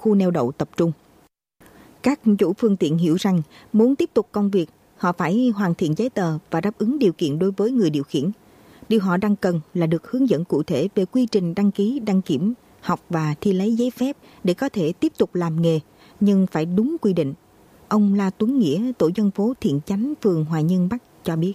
khu neo đậu tập trung. Các chủ phương tiện hiểu rằng muốn tiếp tục công việc, họ phải hoàn thiện giấy tờ và đáp ứng điều kiện đối với người điều khiển. Điều họ đang cần là được hướng dẫn cụ thể về quy trình đăng ký, đăng kiểm, học và thi lấy giấy phép để có thể tiếp tục làm nghề, nhưng phải đúng quy định. Ông La Tuấn Nghĩa, tổ dân phố Thiện Chánh, phường Hòa Nhân Bắc cho biết.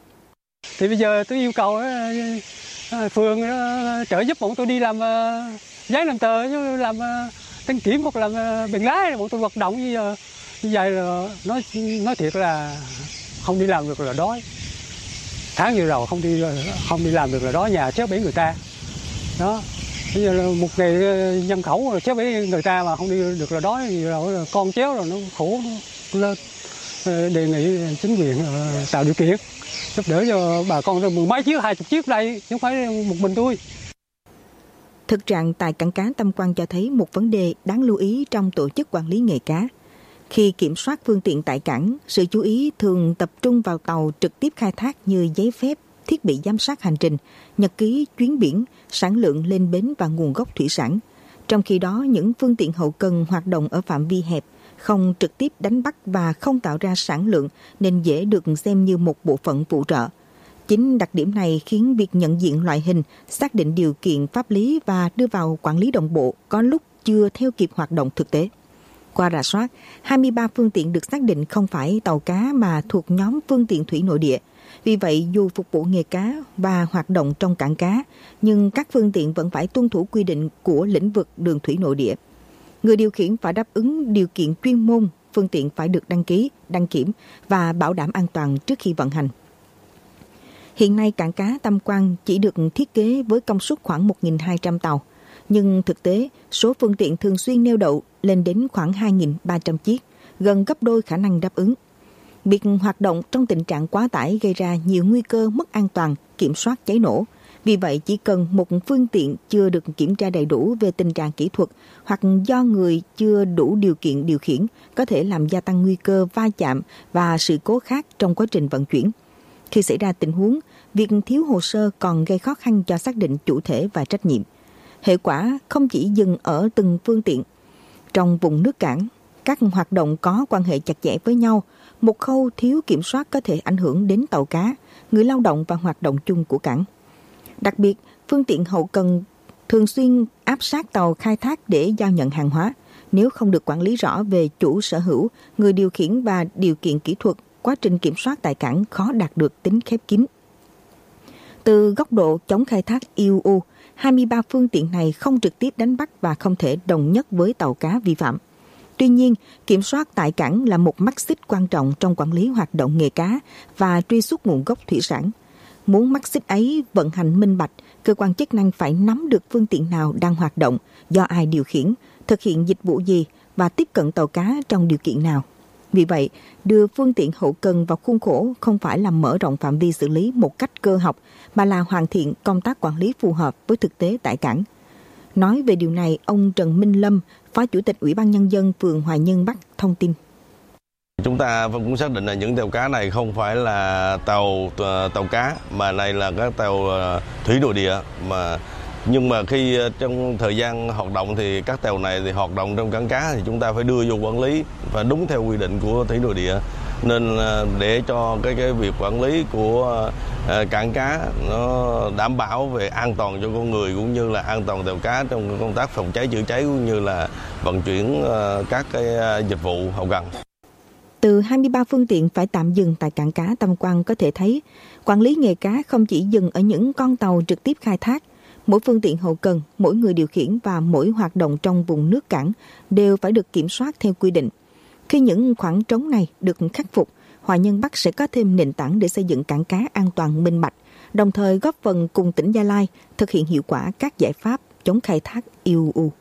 Thì bây giờ tôi yêu cầu phường trợ giúp bọn tôi đi làm giấy làm tờ, làm đăng kiểm hoặc làm bằng lái, bọn tôi hoạt động như vậy là nói thiệt là không đi làm được là đói. Tháng vừa đầu không đi làm được là đói, nhà xếp bể người ta. Đó. Bây giờ là một ngày nhân khẩu xếp bể người ta mà không đi được là đói, thì là con chéo rồi nó khổ nó lên. Đề nghị chính quyền tạo điều kiện giúp đỡ cho bà con, rồi 10 mấy chiếc, 20 chiếc đây, chứ không phải một mình tôi. Thực trạng tại cảng cá Tam Quan cho thấy một vấn đề đáng lưu ý trong tổ chức quản lý nghề cá. Khi kiểm soát phương tiện tại cảng, sự chú ý thường tập trung vào tàu trực tiếp khai thác như giấy phép, thiết bị giám sát hành trình, nhật ký chuyến biển, sản lượng lên bến và nguồn gốc thủy sản. Trong khi đó, những phương tiện hậu cần hoạt động ở phạm vi hẹp, không trực tiếp đánh bắt và không tạo ra sản lượng nên dễ được xem như một bộ phận phụ trợ. Chính đặc điểm này khiến việc nhận diện loại hình, xác định điều kiện pháp lý và đưa vào quản lý đồng bộ có lúc chưa theo kịp hoạt động thực tế. Qua rà soát, 23 phương tiện được xác định không phải tàu cá mà thuộc nhóm phương tiện thủy nội địa. Vì vậy, dù phục vụ nghề cá và hoạt động trong cảng cá, nhưng các phương tiện vẫn phải tuân thủ quy định của lĩnh vực đường thủy nội địa. Người điều khiển phải đáp ứng điều kiện chuyên môn, phương tiện phải được đăng ký, đăng kiểm và bảo đảm an toàn trước khi vận hành. Hiện nay, cảng cá Tam Quan chỉ được thiết kế với công suất khoảng 1.200 tàu, nhưng thực tế, số phương tiện thường xuyên neo đậu lên đến khoảng 2.300 chiếc, gần gấp đôi khả năng đáp ứng. Việc hoạt động trong tình trạng quá tải gây ra nhiều nguy cơ mất an toàn, kiểm soát cháy nổ. Vì vậy, chỉ cần một phương tiện chưa được kiểm tra đầy đủ về tình trạng kỹ thuật hoặc do người chưa đủ điều kiện điều khiển có thể làm gia tăng nguy cơ va chạm và sự cố khác trong quá trình vận chuyển. Khi xảy ra tình huống, việc thiếu hồ sơ còn gây khó khăn cho xác định chủ thể và trách nhiệm. Hệ quả không chỉ dừng ở từng phương tiện. Trong vùng nước cảng, các hoạt động có quan hệ chặt chẽ với nhau, một khâu thiếu kiểm soát có thể ảnh hưởng đến tàu cá, người lao động và hoạt động chung của cảng. Đặc biệt, phương tiện hậu cần thường xuyên áp sát tàu khai thác để giao nhận hàng hóa. Nếu không được quản lý rõ về chủ sở hữu, người điều khiển và điều kiện kỹ thuật, quá trình kiểm soát tại cảng khó đạt được tính khép kín. Từ góc độ chống khai thác IUU, 23 phương tiện này không trực tiếp đánh bắt và không thể đồng nhất với tàu cá vi phạm. Tuy nhiên, kiểm soát tại cảng là một mắt xích quan trọng trong quản lý hoạt động nghề cá và truy xuất nguồn gốc thủy sản. Muốn mắt xích ấy vận hành minh bạch, cơ quan chức năng phải nắm được phương tiện nào đang hoạt động, do ai điều khiển, thực hiện dịch vụ gì và tiếp cận tàu cá trong điều kiện nào. Vì vậy, đưa phương tiện hậu cần vào khuôn khổ không phải là mở rộng phạm vi xử lý một cách cơ học, mà là hoàn thiện công tác quản lý phù hợp với thực tế tại cảng. Nói về điều này, ông Trần Minh Lâm, Phó Chủ tịch Ủy ban Nhân dân phường Hòa Nhân Bắc thông tin. Chúng ta cũng xác định là những tàu cá này không phải là tàu cá, mà này là các tàu thủy nội địa. Nhưng mà khi trong thời gian hoạt động thì các tàu này thì hoạt động trong cảng cá thì chúng ta phải đưa vô quản lý và đúng theo quy định của thủy nội địa. Nên để cho cái việc quản lý của cảng cá nó đảm bảo về an toàn cho con người cũng như là an toàn tàu cá trong công tác phòng cháy chữa cháy cũng như là vận chuyển các cái dịch vụ hậu cần. Từ 23 phương tiện phải tạm dừng tại cảng cá Tam Quan có thể thấy, quản lý nghề cá không chỉ dừng ở những con tàu trực tiếp khai thác. Mỗi phương tiện hậu cần, mỗi người điều khiển và mỗi hoạt động trong vùng nước cảng đều phải được kiểm soát theo quy định. Khi những khoảng trống này được khắc phục, Hòa Nhân Bắc sẽ có thêm nền tảng để xây dựng cảng cá an toàn minh bạch, đồng thời góp phần cùng tỉnh Gia Lai thực hiện hiệu quả các giải pháp chống khai thác IUU.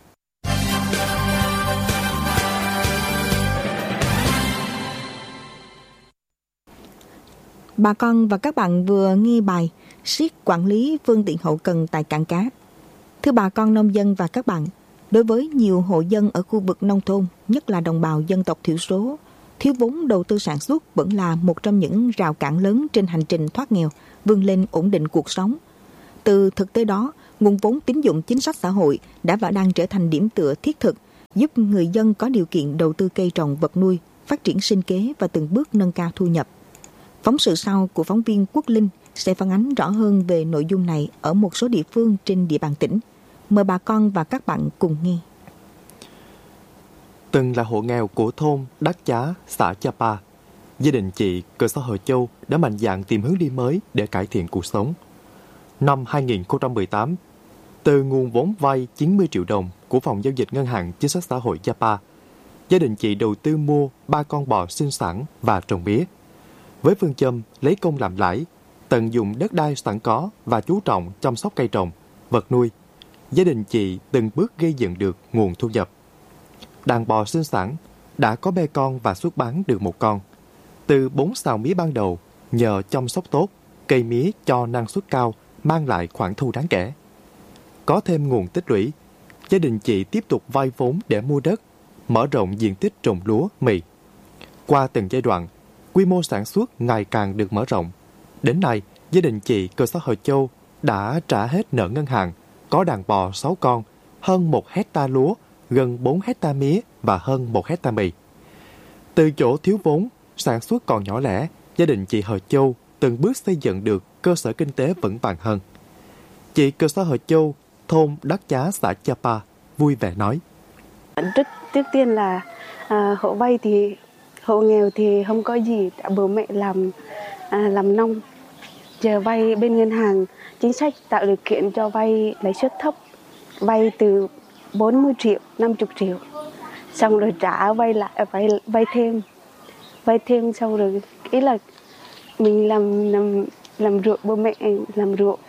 Bà con và các bạn vừa nghe bài siết quản lý phương tiện hậu cần tại cảng cá. Thưa bà con nông dân và các bạn, đối với nhiều hộ dân ở khu vực nông thôn, nhất là đồng bào dân tộc thiểu số, thiếu vốn đầu tư sản xuất vẫn là một trong những rào cản lớn trên hành trình thoát nghèo, vươn lên ổn định cuộc sống. Từ thực tế đó, nguồn vốn tín dụng chính sách xã hội đã và đang trở thành điểm tựa thiết thực giúp người dân có điều kiện đầu tư cây trồng vật nuôi, phát triển sinh kế và từng bước nâng cao thu nhập. Phóng sự sau của phóng viên Quốc Linh sẽ phản ánh rõ hơn về nội dung này ở một số địa phương trên địa bàn tỉnh. Mời bà con và các bạn cùng nghe. Từng là hộ nghèo của thôn Đắc Chá, xã Chapa, gia đình chị Cờ Sơ Hờ Châu đã mạnh dạn tìm hướng đi mới để cải thiện cuộc sống. Năm 2018, từ nguồn vốn vay 90 triệu đồng của Phòng Giao dịch Ngân hàng Chính sách Xã hội Chapa, gia đình chị đầu tư mua 3 con bò sinh sản và trồng mía. Với phương châm lấy công làm lãi, tận dụng đất đai sẵn có và chú trọng chăm sóc cây trồng, vật nuôi, gia đình chị từng bước gây dựng được nguồn thu nhập. Đàn bò sinh sản đã có bê con và xuất bán được 1 con. Từ 4 sào mía ban đầu, nhờ chăm sóc tốt, cây mía cho năng suất cao, mang lại khoản thu đáng kể. Có thêm nguồn tích lũy, gia đình chị tiếp tục vay vốn để mua đất, mở rộng diện tích trồng lúa, mì. Qua từng giai đoạn, quy mô sản xuất ngày càng được mở rộng. Đến nay, gia đình chị Cờ Sơ Hờ Châu đã trả hết nợ ngân hàng, có đàn bò 6 con, hơn 1 hectare lúa, gần 4 hectare mía và hơn 1 hectare mì. Từ chỗ thiếu vốn, sản xuất còn nhỏ lẻ, gia đình chị Hờ Châu từng bước xây dựng được cơ sở kinh tế vững vàng hơn. Chị Cờ Sơ Hờ Châu, thôn Đắc Chá, xã Chapa, vui vẻ nói. Trước tiên là hộ vay thì hộ nghèo thì không có gì, bố mẹ làm nông. Giờ vay bên ngân hàng chính sách tạo điều kiện cho vay lãi suất thấp, vay từ 40 triệu, 50 triệu. Xong rồi trả vay thêm xong rồi ý là mình làm ruộng, bố mẹ làm ruộng,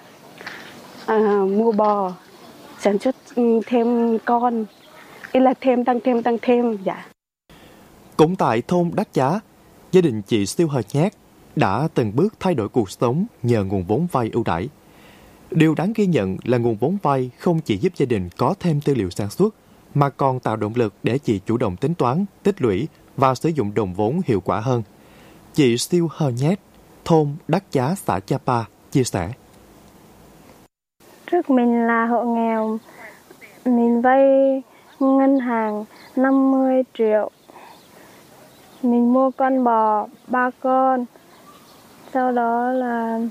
mua bò, sản xuất thêm con, ý là tăng thêm, dạ. Cũng tại thôn Đắc Chá, gia đình chị Siêu Hờ Nhát đã từng bước thay đổi cuộc sống nhờ nguồn vốn vay ưu đãi. Điều đáng ghi nhận là nguồn vốn vay không chỉ giúp gia đình có thêm tư liệu sản xuất, mà còn tạo động lực để chị chủ động tính toán, tích lũy và sử dụng đồng vốn hiệu quả hơn. Chị Siêu Hờ Nhát, thôn Đắc Chá, xã Chapa, chia sẻ. Trước mình là hộ nghèo, mình vay ngân hàng 50 triệu. Mình mua con bò 3 con, sau đó là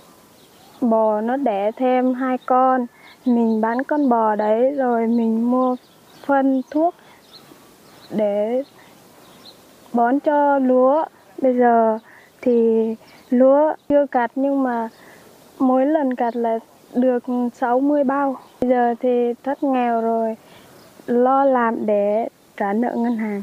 bò nó đẻ thêm 2 con. Mình bán con bò đấy rồi mình mua phân thuốc để bón cho lúa. Bây giờ thì lúa chưa cắt nhưng mà mỗi lần cắt là được 60 bao. Bây giờ thì thoát nghèo rồi, lo làm để trả nợ ngân hàng.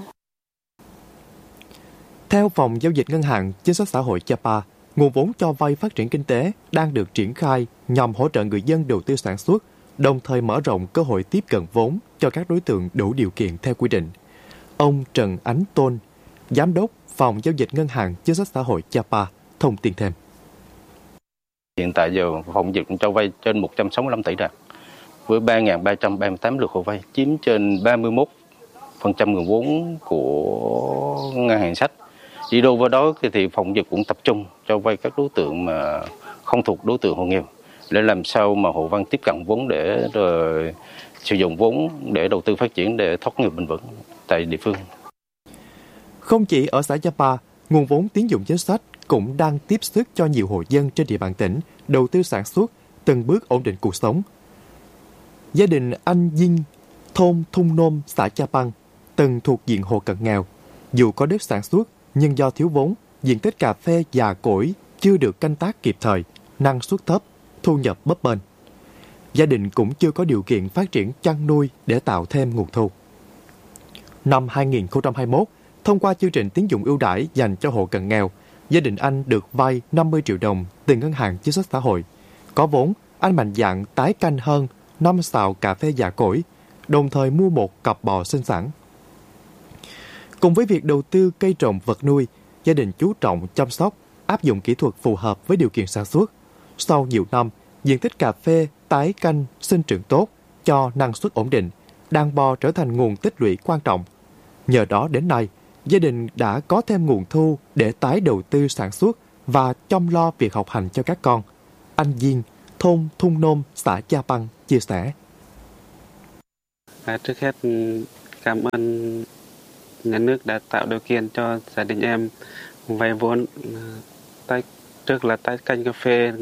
Theo Phòng Giao dịch Ngân hàng Chính sách Xã hội Chapa, nguồn vốn cho vay phát triển kinh tế đang được triển khai nhằm hỗ trợ người dân đầu tư sản xuất, đồng thời mở rộng cơ hội tiếp cận vốn cho các đối tượng đủ điều kiện theo quy định. Ông Trần Ánh Tôn, Giám đốc Phòng Giao dịch Ngân hàng Chính sách Xã hội Chapa, thông tin thêm. Hiện tại giờ Phòng Giao dịch cho vay trên 165 tỷ đồng, với 3.338 lượt hộ vay, chiếm trên 31% nguồn vốn của ngân hàng sách. Đi đôi với đó thì Phòng Giao dịch cũng tập trung cho vay các đối tượng mà không thuộc đối tượng hộ nghèo, để làm sao mà hộ vay tiếp cận vốn để rồi sử dụng vốn để đầu tư phát triển để thoát nghèo bền vững tại địa phương. Không chỉ ở xã Chapa, nguồn vốn tín dụng chính sách cũng đang tiếp sức cho nhiều hộ dân trên địa bàn tỉnh đầu tư sản xuất, từng bước ổn định cuộc sống. Gia đình anh Dinh, thôn Thung Nôm, xã Chapang, từng thuộc diện hộ cận nghèo. Dù có đất sản xuất, nhưng do thiếu vốn, diện tích cà phê già cỗi chưa được canh tác kịp thời, năng suất thấp, thu nhập bấp bênh. Gia đình cũng chưa có điều kiện phát triển chăn nuôi để tạo thêm nguồn thu. Năm 2021, thông qua chương trình tín dụng ưu đãi dành cho hộ cận nghèo, gia đình anh được vay 50 triệu đồng từ Ngân hàng Chính sách Xã hội. Có vốn, anh mạnh dạn tái canh hơn 5 sào cà phê già cỗi, đồng thời mua 1 cặp bò sinh sản. Cùng với việc đầu tư cây trồng vật nuôi, gia đình chú trọng chăm sóc, áp dụng kỹ thuật phù hợp với điều kiện sản xuất. Sau nhiều năm, diện tích cà phê tái canh sinh trưởng tốt, cho năng suất ổn định, đàn bò trở thành nguồn tích lũy quan trọng. Nhờ đó đến nay, gia đình đã có thêm nguồn thu để tái đầu tư sản xuất và chăm lo việc học hành cho các con. Anh Diên, thôn Thung Nôm, xã Chapang chia sẻ. Trước hết cảm ơn nhà nước đã tạo điều kiện cho gia đình em vay vốn trước là tách canh cà phê,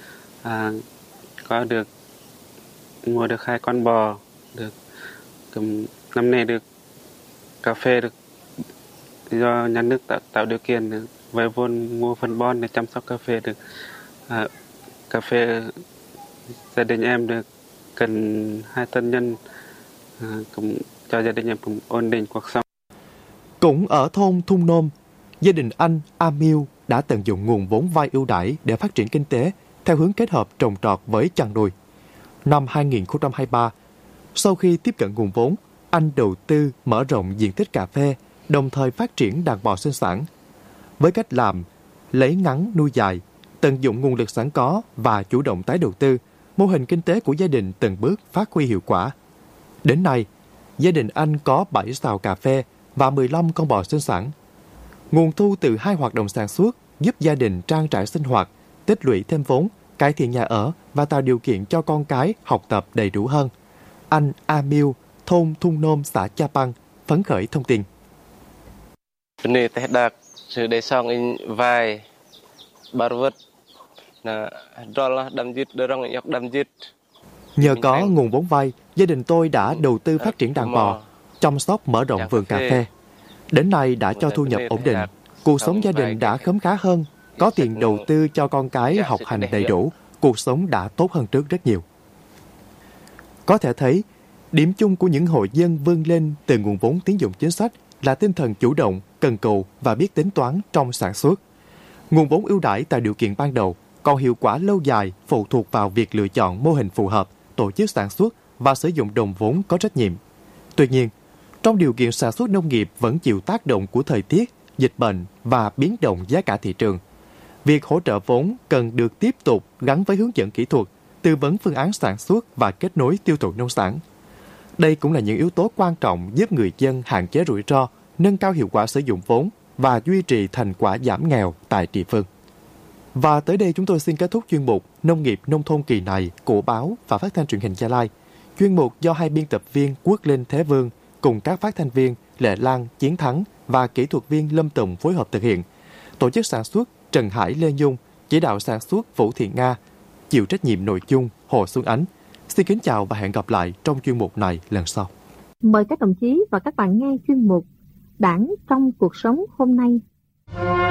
có được mua được 2 con bò, được năm nay được cà phê được do nhà nước tạo điều kiện vay vốn mua phân bón để chăm sóc cà phê được. Cà phê gia đình em được cần 2 tân nhân, cũng cho gia đình em cũng ổn định cuộc sống. Cũng ở thôn Thung Nôm, gia đình anh A Miu đã tận dụng nguồn vốn vay ưu đãi để phát triển kinh tế theo hướng kết hợp trồng trọt với chăn nuôi. Năm 2023, sau khi tiếp cận nguồn vốn, anh đầu tư mở rộng diện tích cà phê, đồng thời phát triển đàn bò sinh sản. Với cách làm lấy ngắn nuôi dài, tận dụng nguồn lực sẵn có và chủ động tái đầu tư, mô hình kinh tế của gia đình từng bước phát huy hiệu quả. Đến nay, gia đình anh có 7 sào cà phê và 15 con bò sinh sản. Nguồn thu từ 2 hoạt động sản xuất giúp gia đình trang trải sinh hoạt, tích lũy thêm vốn, cải thiện nhà ở và tạo điều kiện cho con cái học tập đầy đủ hơn. Anh A Miu, thôn Thung Nôm, xã Cha Păng, phấn khởi thông tin. Nhờ có nguồn vốn vay, gia đình tôi đã đầu tư phát triển đàn bò, chăm sóc mở rộng vườn cà phê. Đến nay đã cho thu nhập ổn định, cuộc sống gia đình đã khấm khá hơn, có tiền đầu tư cho con cái học hành đầy đủ, cuộc sống đã tốt hơn trước rất nhiều. Có thể thấy, điểm chung của những hộ dân vươn lên từ nguồn vốn tín dụng chính sách là tinh thần chủ động, cần cù và biết tính toán trong sản xuất. Nguồn vốn ưu đãi tạo điều kiện ban đầu, còn hiệu quả lâu dài phụ thuộc vào việc lựa chọn mô hình phù hợp, tổ chức sản xuất và sử dụng đồng vốn có trách nhiệm. Tuy nhiên, trong điều kiện sản xuất nông nghiệp vẫn chịu tác động của thời tiết, dịch bệnh và biến động giá cả thị trường, việc hỗ trợ vốn cần được tiếp tục gắn với hướng dẫn kỹ thuật, tư vấn phương án sản xuất và kết nối tiêu thụ nông sản. Đây cũng là những yếu tố quan trọng giúp người dân hạn chế rủi ro, nâng cao hiệu quả sử dụng vốn và duy trì thành quả giảm nghèo tại địa phương. Và tới đây chúng tôi xin kết thúc chuyên mục Nông nghiệp nông thôn kỳ này của báo và phát thanh truyền hình Gia Lai. Chuyên mục do 2 biên tập viên Quốc Linh Thế Vương cùng các phát thanh viên Lệ Lan, Chiến Thắng và kỹ thuật viên Lâm Tùng phối hợp thực hiện. Tổ chức sản xuất Trần Hải Lê Nhung, chỉ đạo sản xuất Vũ Thị Nga, chịu trách nhiệm nội dung Hồ Xuân Ánh. Xin kính chào và hẹn gặp lại trong chuyên mục này lần sau. Mời các đồng chí và các bạn nghe chuyên mục Đảng trong cuộc sống hôm nay.